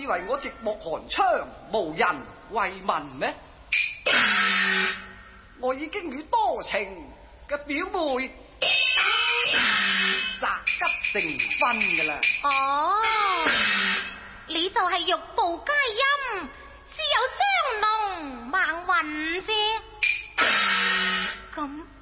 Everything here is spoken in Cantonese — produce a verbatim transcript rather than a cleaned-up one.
以為我寂寞寒窗無人慰問咩？我已經與多情嘅表妹擇吉成婚㗎啦。 哦，你就係玉步佳音，只有張龍孟雲啫。咁